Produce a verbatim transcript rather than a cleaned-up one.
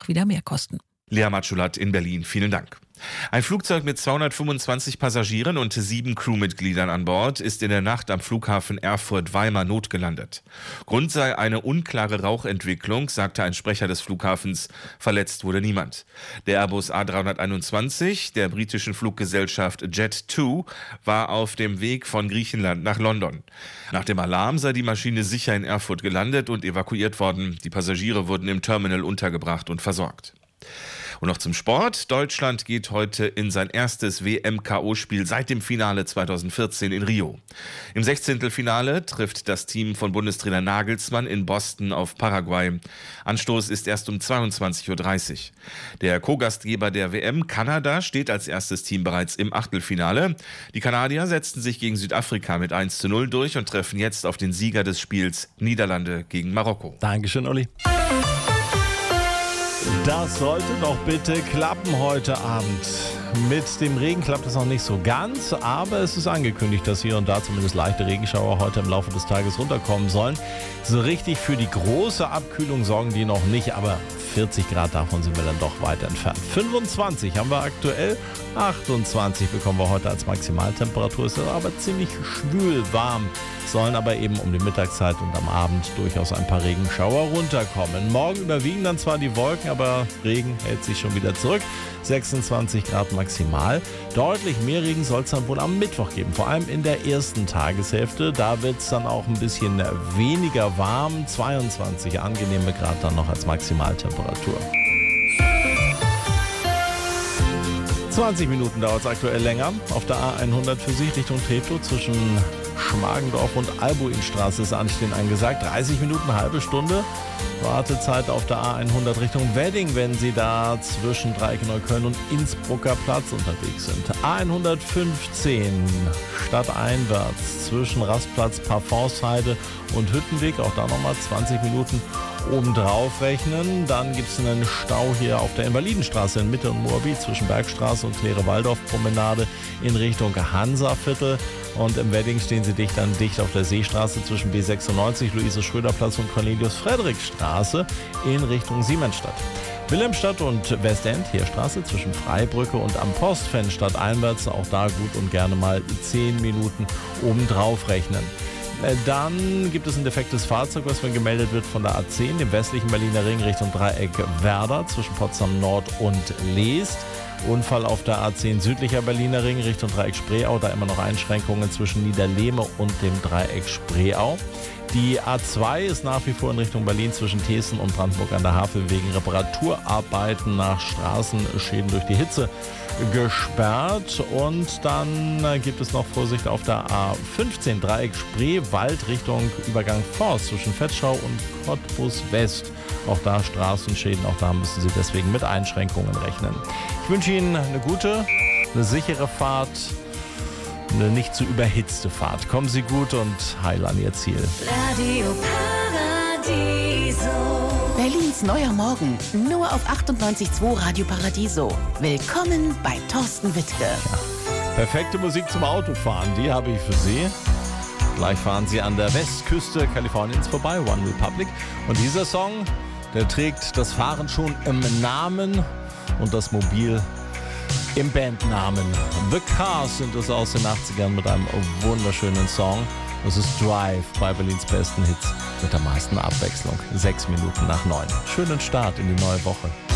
auch wieder mehr kosten. Lea Matschulat in Berlin, vielen Dank. Ein Flugzeug mit zweihundertfünfundzwanzig Passagieren und sieben Crewmitgliedern an Bord ist in der Nacht am Flughafen Erfurt-Weimar notgelandet. Grund sei eine unklare Rauchentwicklung, sagte ein Sprecher des Flughafens. Verletzt wurde niemand. Der Airbus A dreihunderteinundzwanzig der britischen Fluggesellschaft Jet zwei war auf dem Weg von Griechenland nach London. Nach dem Alarm sei die Maschine sicher in Erfurt gelandet und evakuiert worden. Die Passagiere wurden im Terminal untergebracht und versorgt. Und noch zum Sport. Deutschland geht heute in sein erstes W M-K O-Spiel seit dem Finale zweitausendvierzehn in Rio. Im Sechzehntelfinale trifft das Team von Bundestrainer Nagelsmann in Boston auf Paraguay. Anstoß ist erst um zweiundzwanzig Uhr dreißig. Der Co-Gastgeber der W M, Kanada, steht als erstes Team bereits im Achtelfinale. Die Kanadier setzten sich gegen Südafrika mit eins zu null durch und treffen jetzt auf den Sieger des Spiels, Niederlande gegen Marokko. Dankeschön, Olli. Das sollte doch bitte klappen heute Abend. Mit dem Regen klappt es noch nicht so ganz, aber es ist angekündigt, dass hier und da zumindest leichte Regenschauer heute im Laufe des Tages runterkommen sollen. So richtig für die große Abkühlung sorgen die noch nicht, aber vierzig Grad davon sind wir dann doch weit entfernt. fünfundzwanzig haben wir aktuell, achtundzwanzig bekommen wir heute als Maximaltemperatur. Es ist aber ziemlich schwül warm, sollen aber eben um die Mittagszeit und am Abend durchaus ein paar Regenschauer runterkommen. Morgen überwiegen dann zwar die Wolken, aber Regen hält sich schon wieder zurück. sechsundzwanzig Grad maximal. Deutlich mehr Regen soll es dann wohl am Mittwoch geben, vor allem in der ersten Tageshälfte. Da wird es dann auch ein bisschen weniger warm. zweiundzwanzig angenehme Grad dann noch als Maximaltemperatur. zwanzig Minuten dauert es aktuell länger. Auf der A hundert für Sie Richtung Treptow zwischen Schmargendorf und Albuinstraße ist Anstehen angesagt. dreißig Minuten, halbe Stunde Wartezeit auf der A hundert Richtung Wedding, wenn Sie da zwischen Dreieck Neukölln und Innsbrucker Platz unterwegs sind. A hundertfünfzehn stadteinwärts zwischen Rastplatz, Parfumsheide und Hüttenweg. Auch da nochmal zwanzig Minuten obendrauf rechnen. Dann gibt es einen Stau hier auf der Invalidenstraße in Mitte und Moabit zwischen Bergstraße und Klere-Waldorf-Promenade in Richtung Hansaviertel. Und im Wedding stehen Sie dicht an dicht auf der Seestraße zwischen B sechsundneunzig, Luise-Schröder-Platz und Cornelius-Friedrich-Straße in Richtung Siemensstadt. Wilhelmstadt und Westend, Heerstraße zwischen Freibrücke und am Postfenster stadteinwärts. Auch da gut und gerne mal zehn Minuten obendrauf rechnen. Dann gibt es ein defektes Fahrzeug, was mir gemeldet wird von der A zehn, dem westlichen Berliner Ring Richtung Dreieck Werder zwischen Potsdam Nord und Leest. Unfall auf der A zehn südlicher Berliner Ring Richtung Dreieck Spreeau, da immer noch Einschränkungen zwischen Niederlehme und dem Dreieck Spreeau. Die A zwei ist nach wie vor in Richtung Berlin zwischen Thesen und Brandenburg an der Havel wegen Reparaturarbeiten nach Straßenschäden durch die Hitze gesperrt. Und dann gibt es noch Vorsicht auf der A fünfzehn Dreieck Spreewald Richtung Übergang Forst zwischen Vetschau und Cottbus West. Auch da Straßenschäden, auch da müssen Sie deswegen mit Einschränkungen rechnen. Ich wünsche Ihnen eine gute, eine sichere Fahrt, eine nicht zu überhitzte Fahrt. Kommen Sie gut und heil an Ihr Ziel. Radio Paradiso. Berlins neuer Morgen, nur auf achtundneunzig Komma zwei Radio Paradiso. Willkommen bei Thorsten Wittke. Ja. Perfekte Musik zum Autofahren, die habe ich für Sie. Gleich fahren Sie an der Westküste Kaliforniens vorbei, One Republic. Und dieser Song, der trägt das Fahren schon im Namen und das Mobil im Bandnamen. The Cars sind es aus den achtzigern mit einem wunderschönen Song. Das ist Drive bei Berlins besten Hits mit der meisten Abwechslung. Sechs Minuten nach neun. Schönen Start in die neue Woche.